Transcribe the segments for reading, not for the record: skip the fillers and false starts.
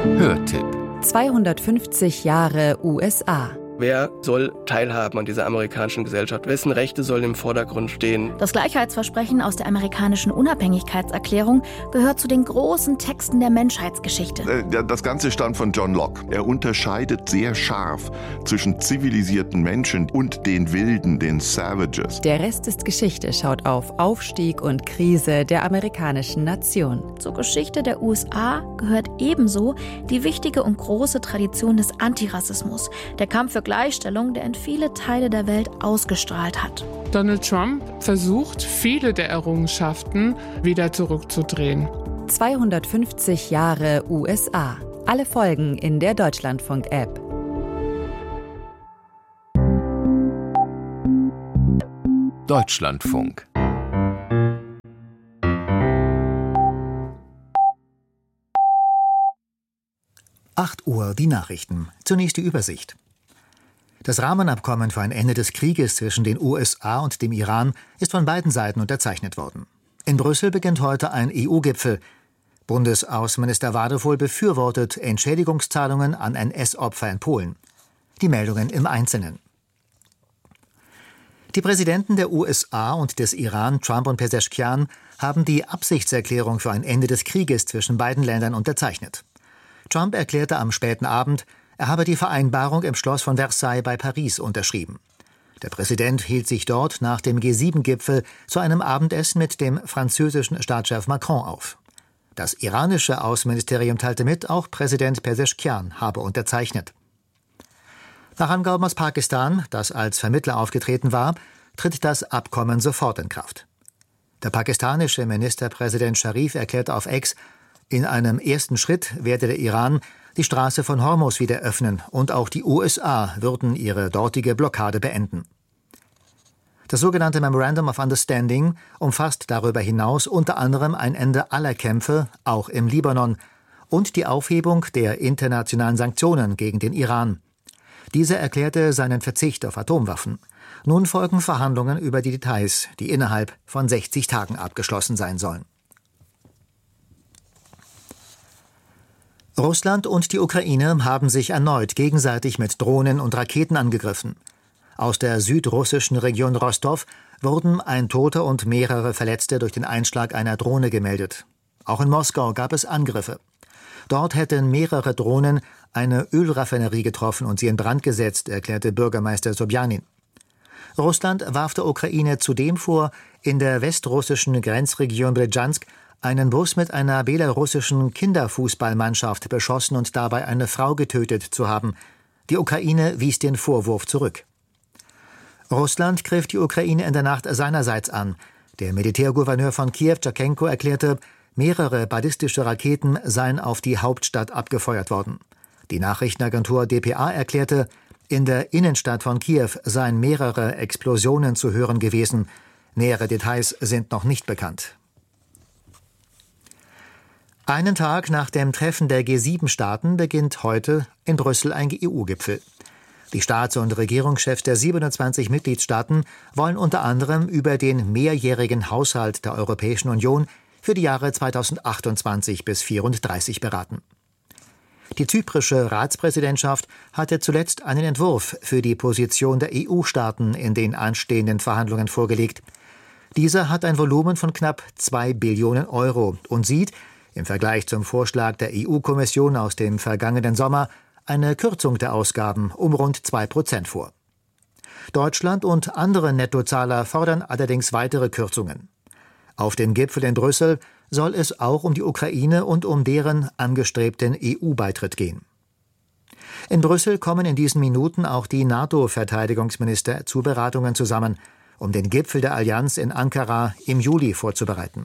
Hörtipp: 250 Jahre USA. Wer soll teilhaben an dieser amerikanischen Gesellschaft? Wessen Rechte sollen im Vordergrund stehen? Das Gleichheitsversprechen aus der amerikanischen Unabhängigkeitserklärung gehört zu den großen Texten der Menschheitsgeschichte. Das Ganze stammt von John Locke. Er unterscheidet sehr scharf zwischen zivilisierten Menschen und den Wilden, den Savages. Der Rest ist Geschichte schaut auf Aufstieg und Krise der amerikanischen Nation. Zur Geschichte der USA gehört ebenso die wichtige und große Tradition des Antirassismus, der Kampf für Gleichstellung, der in viele Teile der Welt ausgestrahlt hat. Donald Trump versucht, viele der Errungenschaften wieder zurückzudrehen. 250 Jahre USA. Alle Folgen in der Deutschlandfunk-App. Deutschlandfunk. Uhr die Nachrichten. Zunächst die Übersicht. Das Rahmenabkommen für ein Ende des Krieges zwischen den USA und dem Iran ist von beiden Seiten unterzeichnet worden. In Brüssel beginnt heute ein EU-Gipfel. Bundesaußenminister Wadefuhl befürwortet Entschädigungszahlungen an NS-Opfer in Polen. Die Meldungen im Einzelnen. Die Präsidenten der USA und des Iran, Trump und Pezeshkian, haben die Absichtserklärung für ein Ende des Krieges zwischen beiden Ländern unterzeichnet. Trump erklärte am späten Abend, er habe die Vereinbarung im Schloss von Versailles bei Paris unterschrieben. Der Präsident hielt sich dort nach dem G7-Gipfel zu einem Abendessen mit dem französischen Staatschef Macron auf. Das iranische Außenministerium teilte mit, auch Präsident Pezeshkian habe unterzeichnet. Nach Angaben aus Pakistan, das als Vermittler aufgetreten war, tritt das Abkommen sofort in Kraft. Der pakistanische Ministerpräsident Sharif erklärte auf X, in einem ersten Schritt werde der Iran die Straße von Hormuz wieder öffnen und auch die USA würden ihre dortige Blockade beenden. Das sogenannte Memorandum of Understanding umfasst darüber hinaus unter anderem ein Ende aller Kämpfe, auch im Libanon, und die Aufhebung der internationalen Sanktionen gegen den Iran. Dieser erklärte seinen Verzicht auf Atomwaffen. Nun folgen Verhandlungen über die Details, die innerhalb von 60 Tagen abgeschlossen sein sollen. Russland und die Ukraine haben sich erneut gegenseitig mit Drohnen und Raketen angegriffen. Aus der südrussischen Region Rostow wurden ein Toter und mehrere Verletzte durch den Einschlag einer Drohne gemeldet. Auch in Moskau gab es Angriffe. Dort hätten mehrere Drohnen eine Ölraffinerie getroffen und sie in Brand gesetzt, erklärte Bürgermeister Sobjanin. Russland warf der Ukraine zudem vor, in der westrussischen Grenzregion Brjansk einen Bus mit einer belarussischen Kinderfußballmannschaft beschossen und dabei eine Frau getötet zu haben. Die Ukraine wies den Vorwurf zurück. Russland griff die Ukraine in der Nacht seinerseits an. Der Militärgouverneur von Kiew, Tschatschenko, erklärte, mehrere ballistische Raketen seien auf die Hauptstadt abgefeuert worden. Die Nachrichtenagentur dpa erklärte, in der Innenstadt von Kiew seien mehrere Explosionen zu hören gewesen. Nähere Details sind noch nicht bekannt. Einen Tag nach dem Treffen der G7-Staaten beginnt heute in Brüssel ein EU-Gipfel. Die Staats- und Regierungschefs der 27 Mitgliedstaaten wollen unter anderem über den mehrjährigen Haushalt der Europäischen Union für die Jahre 2028 bis 2034 beraten. Die zyprische Ratspräsidentschaft hatte zuletzt einen Entwurf für die Position der EU-Staaten in den anstehenden Verhandlungen vorgelegt. Dieser hat ein Volumen von knapp 2 Billionen Euro und sieht, im Vergleich zum Vorschlag der EU-Kommission aus dem vergangenen Sommer, eine Kürzung der Ausgaben um rund 2% vor. Deutschland und andere Nettozahler fordern allerdings weitere Kürzungen. Auf dem Gipfel in Brüssel soll es auch um die Ukraine und um deren angestrebten EU-Beitritt gehen. In Brüssel kommen in diesen Minuten auch die NATO-Verteidigungsminister zu Beratungen zusammen, um den Gipfel der Allianz in Ankara im Juli vorzubereiten.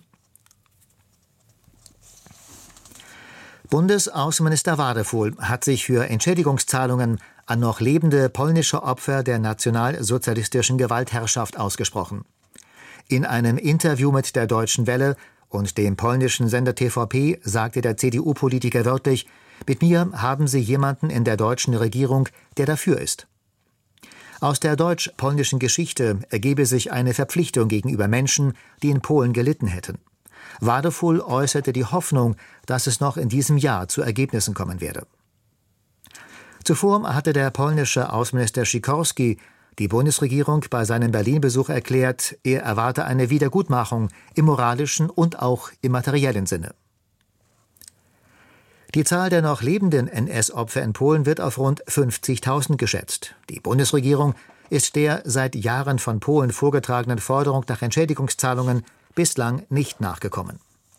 Bundesaußenminister Wadefuhl hat sich für Entschädigungszahlungen an noch lebende polnische Opfer der nationalsozialistischen Gewaltherrschaft ausgesprochen. In einem Interview mit der Deutschen Welle und dem polnischen Sender TVP sagte der CDU-Politiker wörtlich, mit mir haben Sie jemanden in der deutschen Regierung, der dafür ist. Aus der deutsch-polnischen Geschichte ergebe sich eine Verpflichtung gegenüber Menschen, die in Polen gelitten hätten. Wadefull äußerte die Hoffnung, dass es noch in diesem Jahr zu Ergebnissen kommen werde. Zuvor hatte der polnische Außenminister Sikorski die Bundesregierung bei seinem Berlin-Besuch erklärt, er erwarte eine Wiedergutmachung im moralischen und auch im materiellen Sinne. Die Zahl der noch lebenden NS-Opfer in Polen wird auf rund 50.000 geschätzt. Die Bundesregierung ist der seit Jahren von Polen vorgetragenen Forderung nach Entschädigungszahlungen bislang nicht nachgekommen.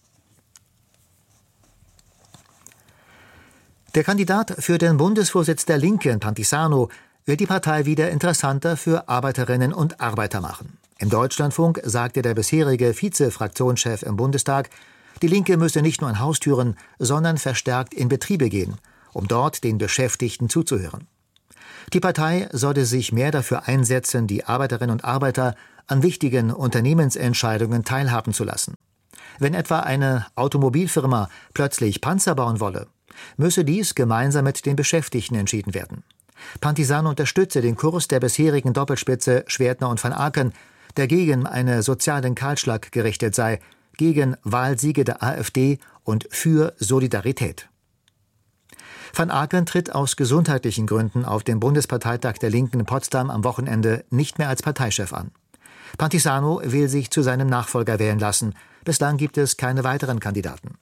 Der Kandidat für den Bundesvorsitz der Linken, Pantisano, will die Partei wieder interessanter für Arbeiterinnen und Arbeiter machen. Im Deutschlandfunk sagte der bisherige Vize-Fraktionschef im Bundestag, die Linke müsse nicht nur an Haustüren, sondern verstärkt in Betriebe gehen, um dort den Beschäftigten zuzuhören. Die Partei sollte sich mehr dafür einsetzen, die Arbeiterinnen und Arbeiter an wichtigen Unternehmensentscheidungen teilhaben zu lassen. Wenn etwa eine Automobilfirma plötzlich Panzer bauen wolle, müsse dies gemeinsam mit den Beschäftigten entschieden werden. Pantisano unterstütze den Kurs der bisherigen Doppelspitze Schwertner und van Aken, der gegen einen sozialen Kahlschlag gerichtet sei, gegen Wahlsiege der AfD und für Solidarität. Van Aken tritt aus gesundheitlichen Gründen auf dem Bundesparteitag der Linken in Potsdam am Wochenende nicht mehr als Parteichef an. Pantisano will sich zu seinem Nachfolger wählen lassen. Bislang gibt es keine weiteren Kandidaten.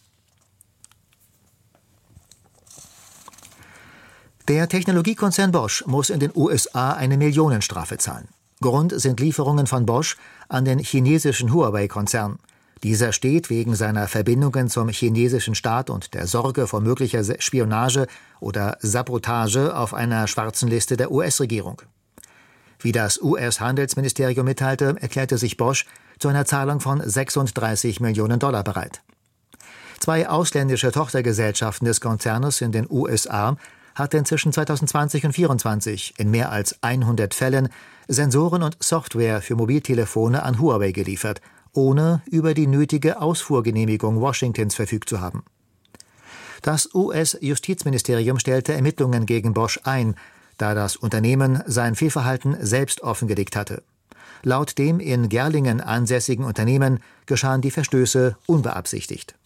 Der Technologiekonzern Bosch muss in den USA eine Millionenstrafe zahlen. Grund sind Lieferungen von Bosch an den chinesischen Huawei-Konzern. Dieser steht wegen seiner Verbindungen zum chinesischen Staat und der Sorge vor möglicher Spionage oder Sabotage auf einer schwarzen Liste der US-Regierung. Wie das US-Handelsministerium mitteilte, erklärte sich Bosch zu einer Zahlung von $36 Millionen bereit. 2 ausländische Tochtergesellschaften des Konzernes in den USA hatten zwischen 2020 und 2024 in mehr als 100 Fällen Sensoren und Software für Mobiltelefone an Huawei geliefert, ohne über die nötige Ausfuhrgenehmigung Washingtons verfügt zu haben. Das US-Justizministerium stellte Ermittlungen gegen Bosch ein, da das Unternehmen sein Fehlverhalten selbst offengelegt hatte. Laut dem in Gerlingen ansässigen Unternehmen geschahen die Verstöße unbeabsichtigt.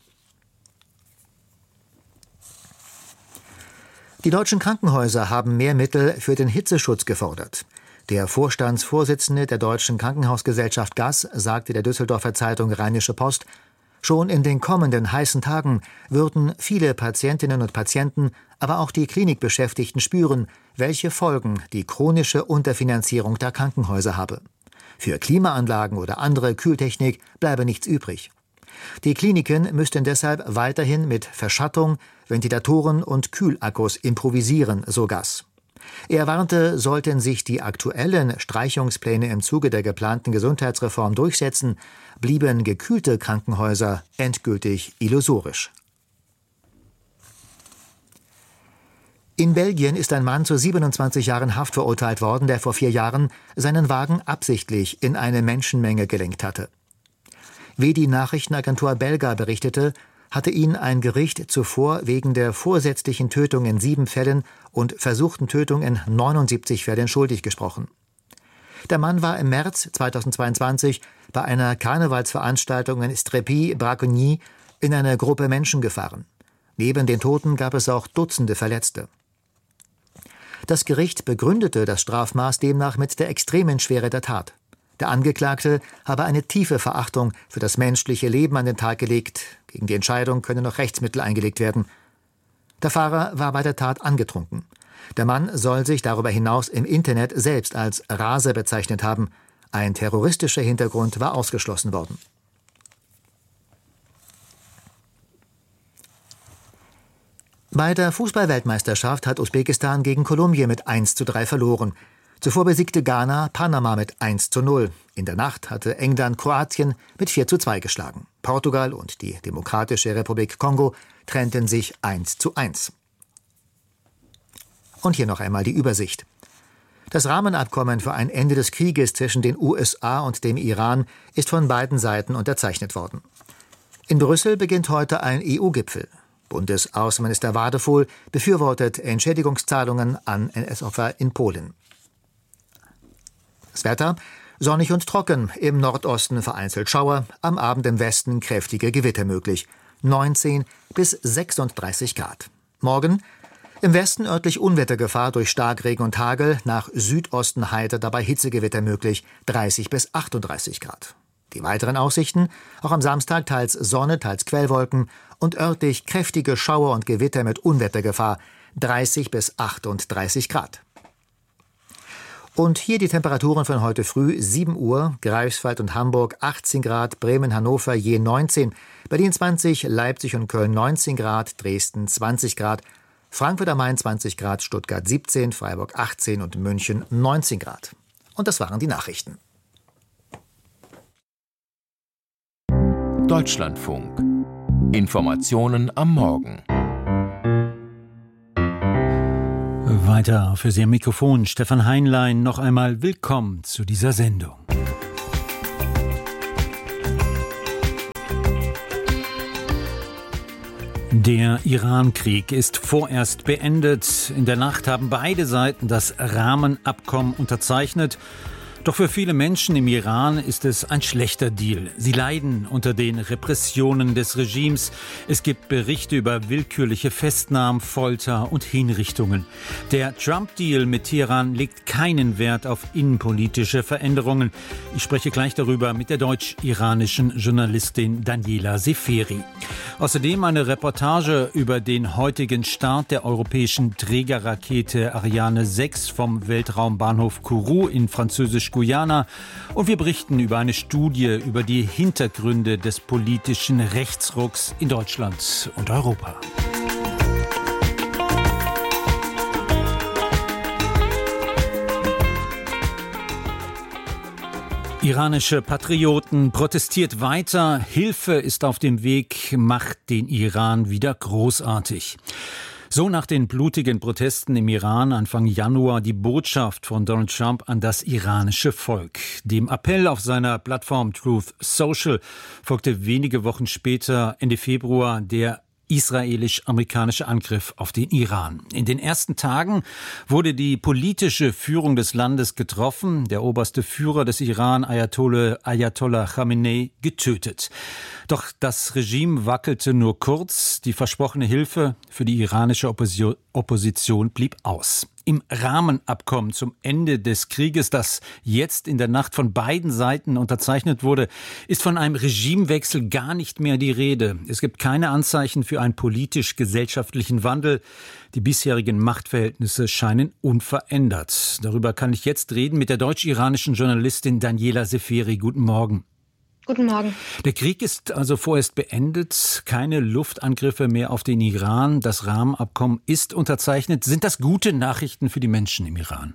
Die deutschen Krankenhäuser haben mehr Mittel für den Hitzeschutz gefordert. Der Vorstandsvorsitzende der Deutschen Krankenhausgesellschaft GAS sagte der Düsseldorfer Zeitung Rheinische Post, schon in den kommenden heißen Tagen würden viele Patientinnen und Patienten, aber auch die Klinikbeschäftigten spüren, welche Folgen die chronische Unterfinanzierung der Krankenhäuser habe. Für Klimaanlagen oder andere Kühltechnik bleibe nichts übrig. Die Kliniken müssten deshalb weiterhin mit Verschattung, Ventilatoren und Kühlakkus improvisieren, so GAS. Er warnte, sollten sich die aktuellen Streichungspläne im Zuge der geplanten Gesundheitsreform durchsetzen, blieben gekühlte Krankenhäuser endgültig illusorisch. In Belgien ist ein Mann zu 27 Jahren Haft verurteilt worden, der vor 4 Jahren seinen Wagen absichtlich in eine Menschenmenge gelenkt hatte. Wie die Nachrichtenagentur Belga berichtete, hatte ihn ein Gericht zuvor wegen der vorsätzlichen Tötung in 7 Fällen und versuchten Tötung in 79 Fällen schuldig gesprochen. Der Mann war im März 2022 bei einer Karnevalsveranstaltung in Strepy-Bracogny in eine Gruppe Menschen gefahren. Neben den Toten gab es auch Dutzende Verletzte. Das Gericht begründete das Strafmaß demnach mit der extremen Schwere der Tat. Der Angeklagte habe eine tiefe Verachtung für das menschliche Leben an den Tag gelegt. Gegen die Entscheidung könne noch Rechtsmittel eingelegt werden. Der Fahrer war bei der Tat angetrunken. Der Mann soll sich darüber hinaus im Internet selbst als Raser bezeichnet haben. Ein terroristischer Hintergrund war ausgeschlossen worden. Bei der Fußball-Weltmeisterschaft hat Usbekistan gegen Kolumbien mit 1:3 verloren. Zuvor besiegte Ghana Panama mit 1:0. In der Nacht hatte England Kroatien mit 4:2 geschlagen. Portugal und die Demokratische Republik Kongo trennten sich 1:1. Und hier noch einmal die Übersicht. Das Rahmenabkommen für ein Ende des Krieges zwischen den USA und dem Iran ist von beiden Seiten unterzeichnet worden. In Brüssel beginnt heute ein EU-Gipfel. Bundesaußenminister Wadefull befürwortet Entschädigungszahlungen an NS-Opfer in Polen. Das Wetter. Sonnig und trocken, im Nordosten vereinzelt Schauer, am Abend im Westen kräftige Gewitter möglich. 19 bis 36 Grad. Morgen im Westen örtlich Unwettergefahr durch Starkregen und Hagel, nach Südosten heiter, dabei Hitzegewitter möglich, 30 bis 38 Grad. Die weiteren Aussichten, auch am Samstag teils Sonne, teils Quellwolken und örtlich kräftige Schauer und Gewitter mit Unwettergefahr, 30 bis 38 Grad. Und hier die Temperaturen von heute früh: 7 Uhr, Greifswald und Hamburg 18 Grad, Bremen, Hannover je 19, Berlin 20, Leipzig und Köln 19 Grad, Dresden 20 Grad, Frankfurt am Main 20 Grad, Stuttgart 17, Freiburg 18 und München 19 Grad. Und das waren die Nachrichten. Deutschlandfunk. Informationen am Morgen. Weiter für Sie am Mikrofon Stefan Heinlein. Noch einmal willkommen zu dieser Sendung. Der Iran-Krieg ist vorerst beendet. In der Nacht haben beide Seiten das Rahmenabkommen unterzeichnet. Doch für viele Menschen im Iran ist es ein schlechter Deal. Sie leiden unter den Repressionen des Regimes. Es gibt Berichte über willkürliche Festnahmen, Folter und Hinrichtungen. Der Trump-Deal mit Teheran legt keinen Wert auf innenpolitische Veränderungen. Ich spreche gleich darüber mit der deutsch-iranischen Journalistin Daniela Seferi. Außerdem eine Reportage über den heutigen Start der europäischen Trägerrakete Ariane 6 vom Weltraumbahnhof Kourou in Französisch-Guyana. Und wir berichten über eine Studie über die Hintergründe des politischen Rechtsrucks in Deutschland und Europa. Iranische Patrioten protestiert weiter. Hilfe ist auf dem Weg, macht den Iran wieder großartig. So nach den blutigen Protesten im Iran Anfang Januar die Botschaft von Donald Trump an das iranische Volk. Dem Appell auf seiner Plattform Truth Social folgte wenige Wochen später, Ende Februar, der israelisch-amerikanische Angriff auf den Iran. In den ersten Tagen wurde die politische Führung des Landes getroffen. Der oberste Führer des Iran, Ayatollah Khamenei, getötet. Doch das Regime wackelte nur kurz. Die versprochene Hilfe für die iranische Opposition blieb aus. Im Rahmenabkommen zum Ende des Krieges, das jetzt in der Nacht von beiden Seiten unterzeichnet wurde, ist von einem Regimewechsel gar nicht mehr die Rede. Es gibt keine Anzeichen für einen politisch-gesellschaftlichen Wandel. Die bisherigen Machtverhältnisse scheinen unverändert. Darüber kann ich jetzt reden mit der deutsch-iranischen Journalistin Daniela Seferi. Guten Morgen. Guten Morgen. Der Krieg ist also vorerst beendet. Keine Luftangriffe mehr auf den Iran. Das Rahmenabkommen ist unterzeichnet. Sind das gute Nachrichten für die Menschen im Iran?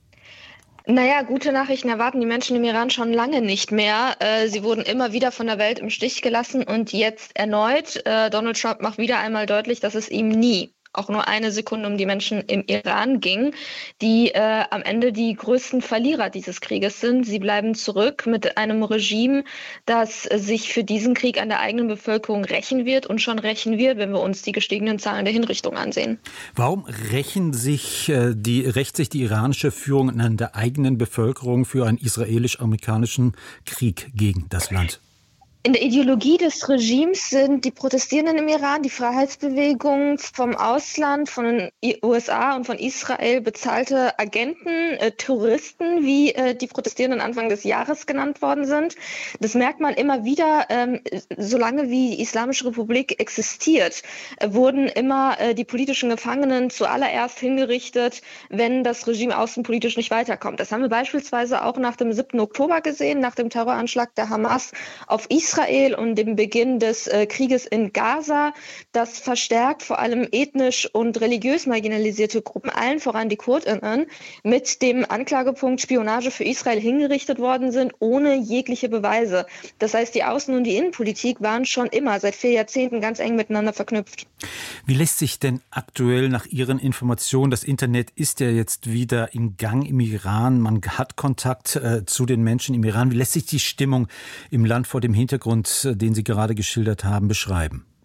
Naja, gute Nachrichten erwarten die Menschen im Iran schon lange nicht mehr. Sie wurden immer wieder von der Welt im Stich gelassen und jetzt erneut. Donald Trump macht wieder einmal deutlich, dass es ihm nie auch nur eine Sekunde um die Menschen im Iran ging, die am Ende die größten Verlierer dieses Krieges sind. Sie bleiben zurück mit einem Regime, das sich für diesen Krieg an der eigenen Bevölkerung rächen wird und schon rächen wird, wenn wir uns die gestiegenen Zahlen der Hinrichtungen ansehen. Warum rächt sich die iranische Führung an der eigenen Bevölkerung für einen israelisch-amerikanischen Krieg gegen das Land? In der Ideologie des Regimes sind die Protestierenden im Iran, die Freiheitsbewegung, vom Ausland, von den USA und von Israel bezahlte Agenten, Terroristen, wie die Protestierenden Anfang des Jahres genannt worden sind. Das merkt man immer wieder, solange wie die Islamische Republik existiert, wurden immer die politischen Gefangenen zuallererst hingerichtet, wenn das Regime außenpolitisch nicht weiterkommt. Das haben wir beispielsweise auch nach dem 7. Oktober gesehen, nach dem Terroranschlag der Hamas auf Israel und dem Beginn des Krieges in Gaza, das verstärkt vor allem ethnisch und religiös marginalisierte Gruppen, allen voran die KurdInnen, mit dem Anklagepunkt Spionage für Israel hingerichtet worden sind, ohne jegliche Beweise. Das heißt, die Außen- und die Innenpolitik waren schon immer seit 4 Jahrzehnten ganz eng miteinander verknüpft. Wie lässt sich denn aktuell nach Ihren Informationen, das Internet ist ja jetzt wieder in Gang im Iran, man hat Kontakt zu den Menschen im Iran, wie lässt sich die Stimmung im Land vor dem Hintergrund, den Sie gerade geschildert haben, beschreiben?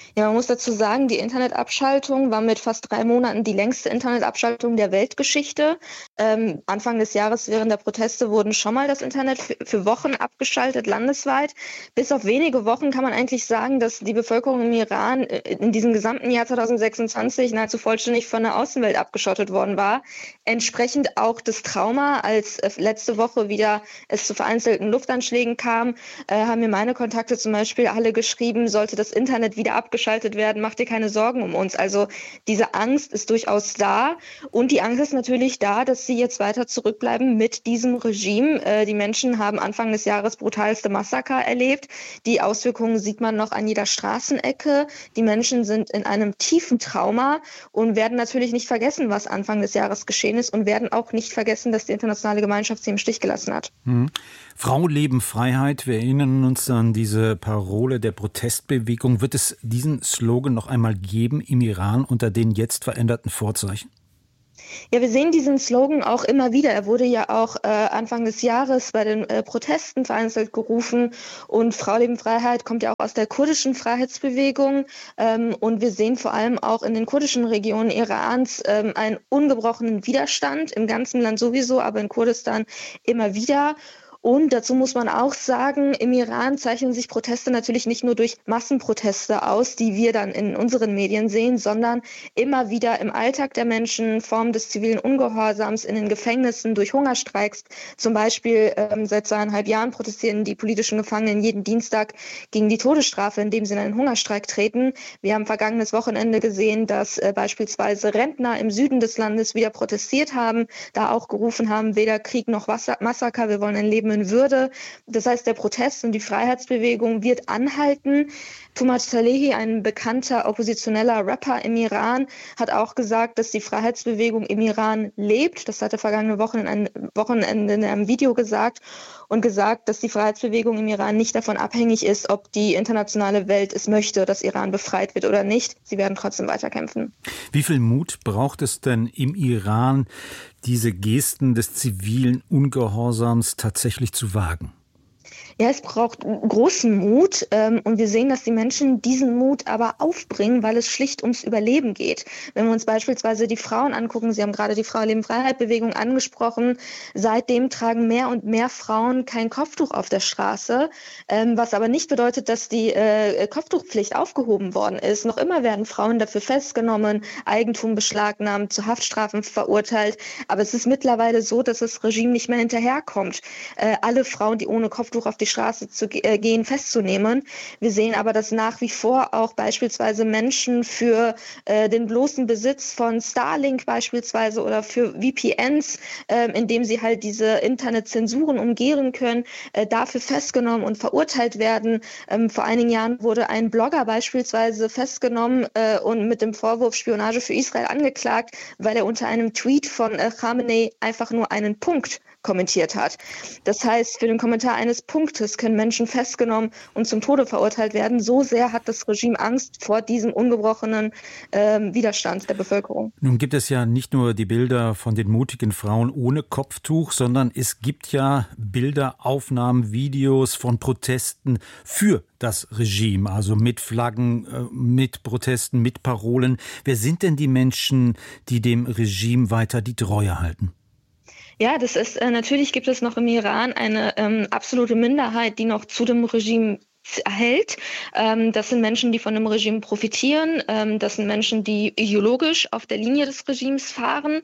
Ja, man muss dazu sagen, die Internetabschaltung war mit fast 3 Monaten die längste Internetabschaltung der Weltgeschichte. Anfang des Jahres während der Proteste wurden schon mal das Internet für Wochen abgeschaltet, landesweit. Bis auf wenige Wochen kann man eigentlich sagen, dass die Bevölkerung im Iran in diesem gesamten Jahr 2026 nahezu vollständig von der Außenwelt abgeschottet worden war. Entsprechend auch das Trauma, als letzte Woche wieder es zu vereinzelten Luftanschlägen kam, haben mir meine Kontakte zum Beispiel alle geschrieben, sollte das Internet wieder abgeschaltet werden, mach dir keine Sorgen um uns. Also diese Angst ist durchaus da und die Angst ist natürlich da, dass sie jetzt weiter zurückbleiben mit diesem Regime. Die Menschen haben Anfang des Jahres brutalste Massaker erlebt. Die Auswirkungen sieht man noch an jeder Straßenecke. Die Menschen sind in einem tiefen Trauma und werden natürlich nicht vergessen, was Anfang des Jahres geschehen ist und werden auch nicht vergessen, dass die internationale Gemeinschaft sie im Stich gelassen hat. Frau, Leben, Freiheit. Wir erinnern uns an diese Parole der Protestbewegung. Wird es diesen Slogan noch einmal geben im Iran unter den jetzt veränderten Vorzeichen? Ja, wir sehen diesen Slogan auch immer wieder. Er wurde ja auch Anfang des Jahres bei den Protesten vereinzelt gerufen. Und Frau, Leben, Freiheit kommt ja auch aus der kurdischen Freiheitsbewegung. Und wir sehen vor allem auch in den kurdischen Regionen Irans einen ungebrochenen Widerstand, im ganzen Land sowieso, aber in Kurdistan immer wieder. Und dazu muss man auch sagen, im Iran zeichnen sich Proteste natürlich nicht nur durch Massenproteste aus, die wir dann in unseren Medien sehen, sondern immer wieder im Alltag der Menschen, Formen des zivilen Ungehorsams, in den Gefängnissen, durch Hungerstreiks. Zum Beispiel seit 2,5 Jahren protestieren die politischen Gefangenen jeden Dienstag gegen die Todesstrafe, indem sie in einen Hungerstreik treten. Wir haben vergangenes Wochenende gesehen, dass beispielsweise Rentner im Süden des Landes wieder protestiert haben, da auch gerufen haben, weder Krieg noch Massaker, wir wollen ein Leben in Würde. Das heißt, der Protest und die Freiheitsbewegung wird anhalten. Toomaj Salehi, ein bekannter oppositioneller Rapper im Iran, hat auch gesagt, dass die Freiheitsbewegung im Iran lebt. Das hat er vergangene Wochenende in einem Video gesagt und gesagt, dass die Freiheitsbewegung im Iran nicht davon abhängig ist, ob die internationale Welt es möchte, dass Iran befreit wird oder nicht. Sie werden trotzdem weiterkämpfen. Wie viel Mut braucht es denn im Iran, diese Gesten des zivilen Ungehorsams tatsächlich zu wagen? Ja, es braucht großen Mut und wir sehen, dass die Menschen diesen Mut aber aufbringen, weil es schlicht ums Überleben geht. Wenn wir uns beispielsweise die Frauen angucken, Sie haben gerade die Frau Leben Freiheit Bewegung angesprochen, seitdem tragen mehr und mehr Frauen kein Kopftuch auf der Straße, was aber nicht bedeutet, dass die Kopftuchpflicht aufgehoben worden ist. Noch immer werden Frauen dafür festgenommen, Eigentum beschlagnahmt, zu Haftstrafen verurteilt, aber es ist mittlerweile so, dass das Regime nicht mehr hinterherkommt, alle Frauen, die ohne Kopftuch auf die Straße zu gehen, festzunehmen. Wir sehen aber, dass nach wie vor auch beispielsweise Menschen für den bloßen Besitz von Starlink beispielsweise oder für VPNs, indem sie halt diese Internetzensuren umgehen können, dafür festgenommen und verurteilt werden. Vor einigen Jahren wurde ein Blogger beispielsweise festgenommen und mit dem Vorwurf Spionage für Israel angeklagt, weil er unter einem Tweet von Khamenei einfach nur einen Punkt kommentiert hat. Das heißt, für den Kommentar eines Punktes können Menschen festgenommen und zum Tode verurteilt werden. So sehr hat das Regime Angst vor diesem ungebrochenen Widerstand der Bevölkerung. Nun gibt es ja nicht nur die Bilder von den mutigen Frauen ohne Kopftuch, sondern es gibt ja Bilder, Aufnahmen, Videos von Protesten für das Regime, also mit Flaggen, mit Protesten, mit Parolen. Wer sind denn die Menschen, die dem Regime weiter die Treue halten? Ja, das ist natürlich gibt es noch im Iran eine absolute Minderheit, die noch zu dem Regime hält. Das sind Menschen, die von dem Regime profitieren. Das sind Menschen, die ideologisch auf der Linie des Regimes fahren.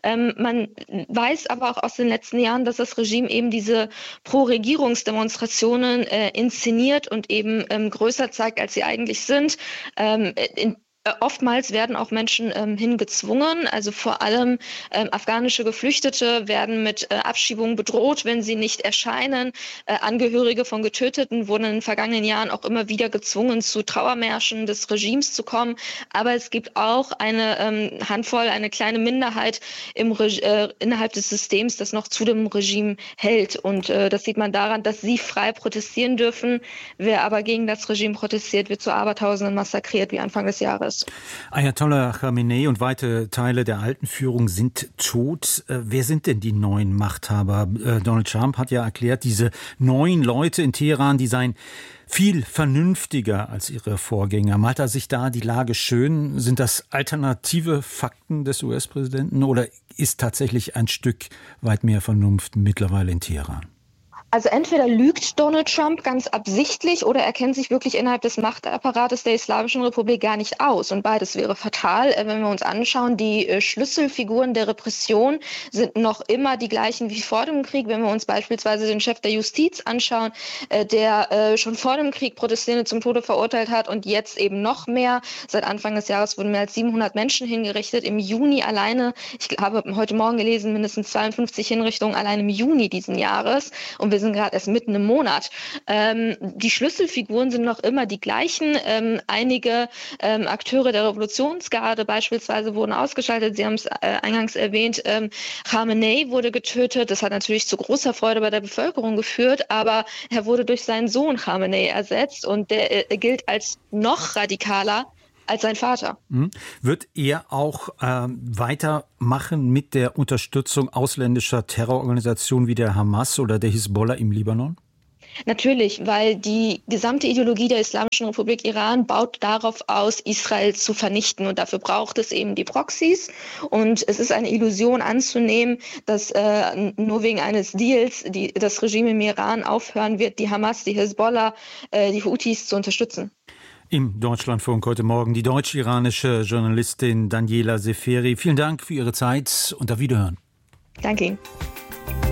Man weiß aber auch aus den letzten Jahren, dass das Regime eben diese Pro-Regierungsdemonstrationen inszeniert und eben größer zeigt, als sie eigentlich sind. Oftmals werden auch Menschen hingezwungen, also vor allem afghanische Geflüchtete werden mit Abschiebung bedroht, wenn sie nicht erscheinen. Angehörige von Getöteten wurden in den vergangenen Jahren auch immer wieder gezwungen, zu Trauermärschen des Regimes zu kommen. Aber es gibt auch eine Handvoll, eine kleine Minderheit innerhalb des Systems, das noch zu dem Regime hält. Und das sieht man daran, dass sie frei protestieren dürfen. Wer aber gegen das Regime protestiert, wird zu Abertausenden massakriert, wie Anfang des Jahres. Landes. Ayatollah Khamenei und weite Teile der alten Führung sind tot. Wer sind denn die neuen Machthaber? Donald Trump hat ja erklärt, diese neuen Leute in Teheran, die seien viel vernünftiger als ihre Vorgänger. Malt er sich da die Lage schön? Sind das alternative Fakten des US-Präsidenten oder ist tatsächlich ein Stück weit mehr Vernunft mittlerweile in Teheran? Also entweder lügt Donald Trump ganz absichtlich oder er kennt sich wirklich innerhalb des Machtapparates der Islamischen Republik gar nicht aus. Und beides wäre fatal, wenn wir uns anschauen. Die Schlüsselfiguren der Repression sind noch immer die gleichen wie vor dem Krieg. Wenn wir uns beispielsweise den Chef der Justiz anschauen, der schon vor dem Krieg Protestierende zum Tode verurteilt hat und jetzt eben noch mehr. Seit Anfang des Jahres wurden mehr als 700 Menschen hingerichtet. Im Juni alleine, ich habe heute Morgen gelesen, mindestens 52 Hinrichtungen allein im Juni diesen Jahres. Und wir sind gerade erst mitten im Monat. Die Schlüsselfiguren sind noch immer die gleichen. Einige Akteure der Revolutionsgarde beispielsweise wurden ausgeschaltet. Sie haben es eingangs erwähnt. Khamenei wurde getötet. Das hat natürlich zu großer Freude bei der Bevölkerung geführt, aber er wurde durch seinen Sohn Khamenei ersetzt und der gilt als noch radikaler als sein Vater. Wird er auch weitermachen mit der Unterstützung ausländischer Terrororganisationen wie der Hamas oder der Hisbollah im Libanon? Natürlich, weil die gesamte Ideologie der Islamischen Republik Iran baut darauf aus, Israel zu vernichten. Und dafür braucht es eben die Proxys. Und es ist eine Illusion anzunehmen, dass nur wegen eines Deals das Regime im Iran aufhören wird, die Hamas, die Hisbollah, die Houthis zu unterstützen. Im Deutschlandfunk heute Morgen die deutsch-iranische Journalistin Daniela Seferi. Vielen Dank für Ihre Zeit und auf Wiederhören. Danke Ihnen.